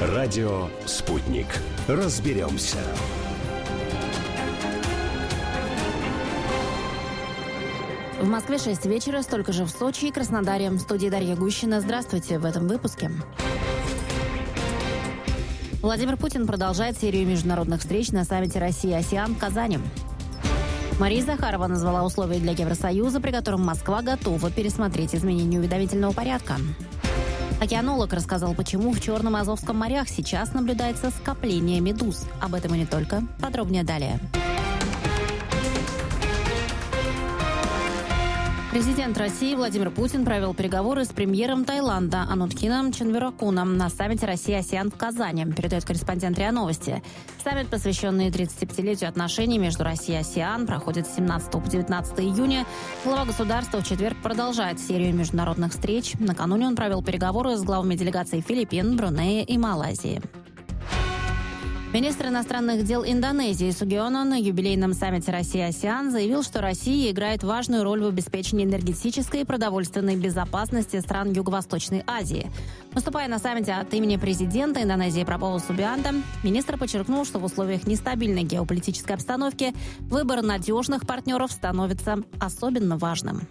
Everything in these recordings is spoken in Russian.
Радио «Спутник». Разберемся. В Москве 6 вечера, столько же в Сочи и Краснодаре. В студии Дарья Гущина. Здравствуйте в этом выпуске. Владимир Путин продолжает серию международных встреч на саммите Россия-АСЕАН в Казани. Мария Захарова назвала условия для Евросоюза, при котором Москва готова пересмотреть изменение уведомительного порядка. Океанолог рассказал, почему в Черном и Азовском морях сейчас наблюдается скопление медуз. Об этом и не только. Подробнее далее. Президент России Владимир Путин провел переговоры с премьером Таиланда Ануткином Чанвиракуном на саммите Россия-АСЕАН в Казани, передает корреспондент РИА Новости. Саммит, посвященный 35-летию отношений между Россией и АСЕАН, проходит с 17 по 19 июня. Глава государства в четверг продолжает серию международных встреч. Накануне он провел переговоры с главами делегаций Филиппин, Брунея и Малайзии. Министр иностранных дел Индонезии Сугионо на юбилейном саммите Россия-АСЕАН заявил, что Россия играет важную роль в обеспечении энергетической и продовольственной безопасности стран Юго-Восточной Азии. Выступая на саммите от имени президента Индонезии Прабово Субианто, министр подчеркнул, что в условиях нестабильной геополитической обстановки выбор надежных партнеров становится особенно важным.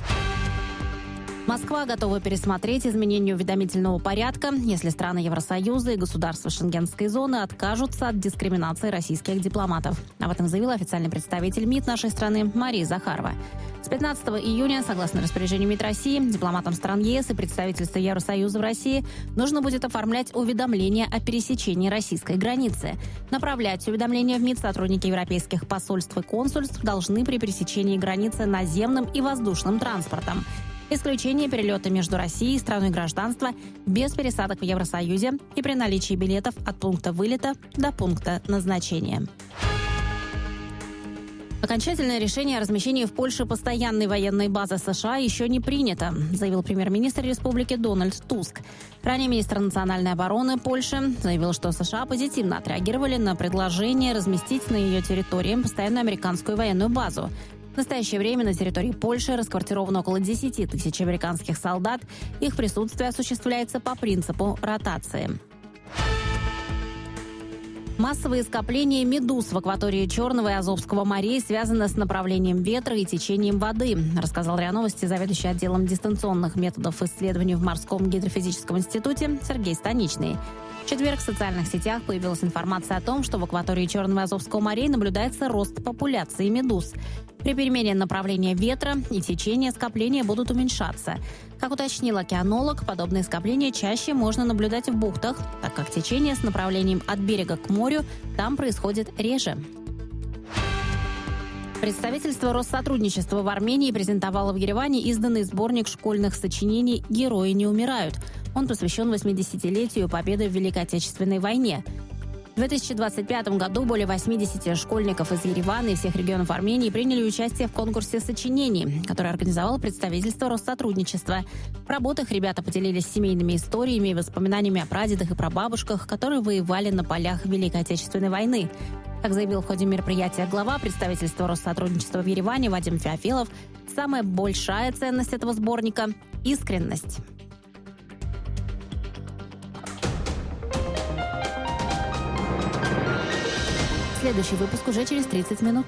Москва готова пересмотреть изменение уведомительного порядка, если страны Евросоюза и государства Шенгенской зоны откажутся от дискриминации российских дипломатов. Об этом заявил официальный представитель МИД нашей страны Мария Захарова. С 15 июня, согласно распоряжению МИД России, дипломатам стран ЕС и представительства Евросоюза в России нужно будет оформлять уведомления о пересечении российской границы. Направлять уведомления в МИД сотрудники европейских посольств и консульств должны при пересечении границы наземным и воздушным транспортом. Исключение перелета между Россией и страной гражданства без пересадок в Евросоюзе и при наличии билетов от пункта вылета до пункта назначения. Окончательное решение о размещении в Польше постоянной военной базы США еще не принято, заявил премьер-министр республики Дональд Туск. Ранее министр национальной обороны Польши заявил, что США позитивно отреагировали на предложение разместить на ее территории постоянную американскую военную базу. В настоящее время на территории Польши расквартировано около 10 тысяч американских солдат. Их присутствие осуществляется по принципу ротации. Массовые скопления медуз в акватории Черного и Азовского морей связаны с направлением ветра и течением воды, рассказал РИА Новости заведующий отделом дистанционных методов исследований в Морском гидрофизическом институте Сергей Станичный. В четверг в социальных сетях появилась информация о том, что в акватории Черного и Азовского морей наблюдается рост популяции медуз. При перемене направления ветра и течения скопления будут уменьшаться. Как уточнил океанолог, подобные скопления чаще можно наблюдать в бухтах, так как течение с направлением от берега к морю там происходит реже. Представительство Россотрудничества в Армении презентовало в Ереване изданный сборник школьных сочинений «Герои не умирают». Он посвящен 80-летию победы в Великой Отечественной войне. В 2025 году более 80 школьников из Еревана и всех регионов Армении приняли участие в конкурсе сочинений, который организовало представительство Россотрудничества. В работах ребята поделились семейными историями и воспоминаниями о прадедах и прабабушках, которые воевали на полях Великой Отечественной войны. Как заявил в ходе мероприятия глава представительства Россотрудничества в Ереване Вадим Феофилов, самая большая ценность этого сборника – искренность. Следующий выпуск уже через 30 минут.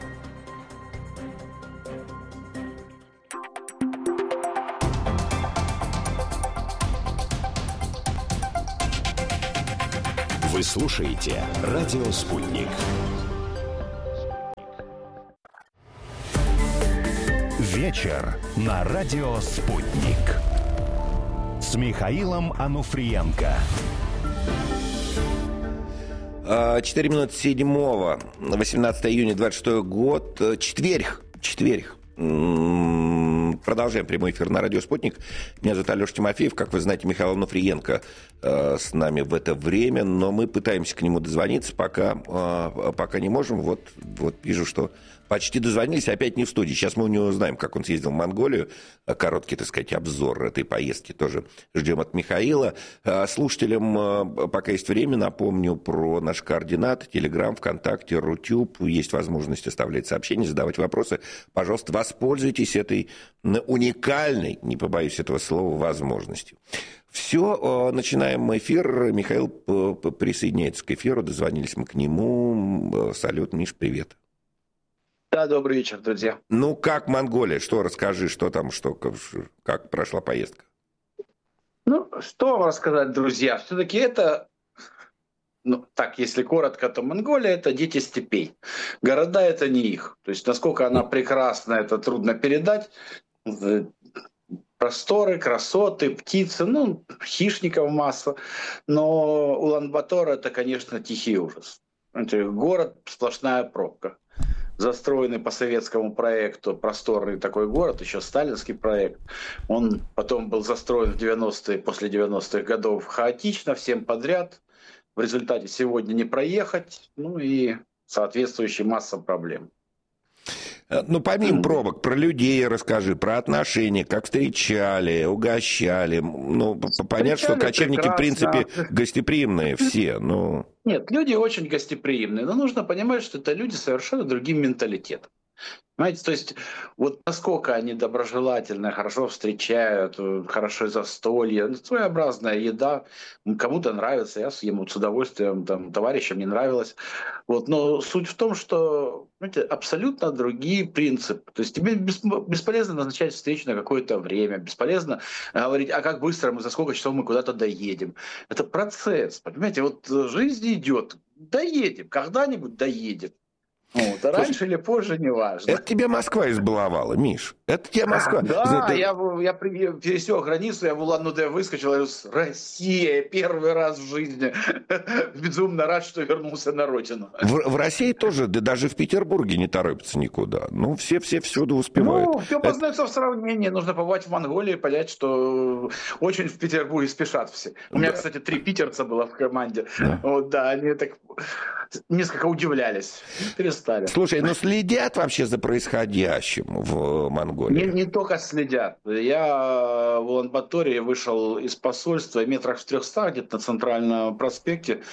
Вы слушаете «Радио Спутник». Вечер на «Радио Спутник» с Михаилом Ануфриенко. 4 минуты 7-го, 18 июня 26 год, четверг. Продолжаем прямой эфир на радио «Спутник». Меня зовут Алеша Тимофеев. Как вы знаете, Михаил Ануфриенко с нами в это время, но мы пытаемся к нему дозвониться, пока не можем. Вот вижу, что почти дозвонились, опять не в студии. Сейчас мы у него узнаем, как он съездил в Монголию. Короткий, так сказать, обзор этой поездки тоже ждем от Михаила. Слушателям, пока есть время, напомню про наши координаты. Телеграм, ВКонтакте, Рутюб. Есть возможность оставлять сообщения, задавать вопросы. Пожалуйста, воспользуйтесь этой уникальной, не побоюсь этого слова, возможностью. Все, начинаем эфир. Михаил присоединяется к эфиру. Дозвонились мы к нему. Салют, Миш, привет. Да, добрый вечер, друзья. Ну, как Монголия? Что, расскажи, что там, как прошла поездка? Ну, что вам рассказать, друзья? Все-таки это, так, если коротко, то Монголия – это дети степей. Города – это не их. То есть, насколько она прекрасна, это трудно передать. Просторы, красоты, птицы, хищников масса. Но Улан-Батор – это, конечно, тихий ужас. Город – сплошная пробка. Застроенный по советскому проекту, просторный такой город, еще сталинский проект. Он потом был застроен в 90-е, после 90-х годов хаотично, всем подряд. В результате сегодня не проехать, и соответствующая масса проблем. Ну, помимо пробок, про людей расскажи, про отношения, как встречали, угощали. Ну, понятно, что кочевники, в принципе, гостеприимные все, но... Нет, люди очень гостеприимные, но нужно понимать, что это люди с совершенно другим менталитетом. Понимаете, то есть вот насколько они доброжелательны, хорошо встречают, хорошее застолье, своеобразная еда, кому-то нравится, я съем с удовольствием, товарищам не нравилось. Но суть в том, что абсолютно другие принципы. То есть тебе бесполезно назначать встречу на какое-то время, бесполезно говорить, а как быстро за сколько часов мы куда-то доедем. Это процесс, понимаете, жизнь идет, доедем, когда-нибудь доедем. А раньше или позже, неважно. Это тебя Москва избаловала, Миш. Это тебя Москва. Да, я пересек границу, я в Улан-Удэ выскочил, я говорю, Россия, первый раз в жизни. Безумно рад, что вернулся на родину. В России тоже, да даже в Петербурге не торопятся никуда. Все всюду успевают. Все познается в сравнении. Нужно побывать в Монголии и понять, что очень в Петербурге спешат все. У меня, кстати, 3 питерца было в команде. Они так несколько удивлялись. Перестали. Слушай, следят вообще за происходящим в Монголии? Не только следят. Я в Улан-Баторе вышел из посольства, метрах в 300 где-то на Центральном проспекте,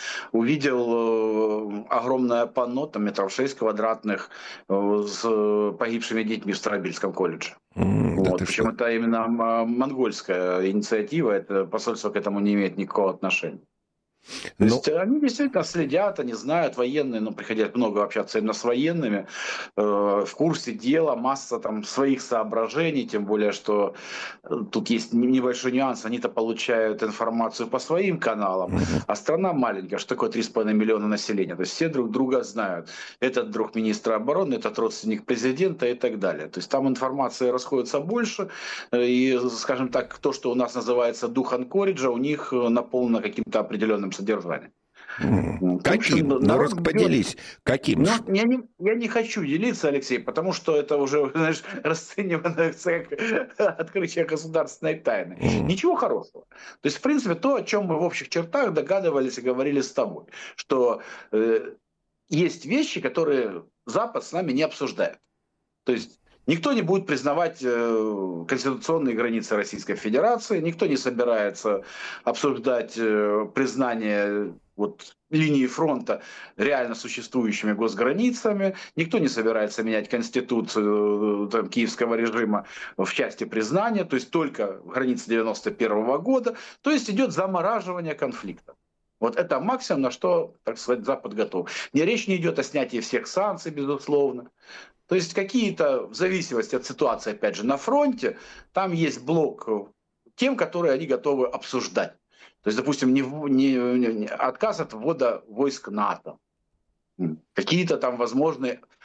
увидел огромное панно, метров 6 квадратных, с погибшими детьми в Старобельском колледже. Причем это именно монгольская инициатива, это посольство к этому не имеет никакого отношения. То есть они действительно следят, они знают, военные, приходят много общаться именно с военными, в курсе дела, масса своих соображений, тем более, что тут есть небольшой нюанс, они-то получают информацию по своим каналам, а страна маленькая, что такое 3,5 миллиона населения, то есть все друг друга знают. Этот друг министра обороны, этот родственник президента и так далее. То есть там информация расходится больше, и, скажем так, то, что у нас называется дух анкориджа, у них наполнено каким-то определенным содержанием. Каким? Поделись. Каким? Я не хочу делиться, Алексей, потому что это уже, расценивано как открытие государственной тайны. Ничего хорошего. То есть, в принципе, то, о чем мы в общих чертах догадывались и говорили с тобой, что есть вещи, которые Запад с нами не обсуждает. То есть никто не будет признавать конституционные границы Российской Федерации, никто не собирается обсуждать признание линии фронта реально существующими госграницами, никто не собирается менять конституцию киевского режима в части признания, то есть только границы 1991 года, то есть идет замораживание конфликта. Это максимум, на что, так сказать, Запад готов. Речь не идет о снятии всех санкций, безусловно. То есть какие-то, в зависимости от ситуации, опять же, на фронте, там есть блок тем, которые они готовы обсуждать. То есть, допустим, не отказ от ввода войск НАТО. Какие-то там возможные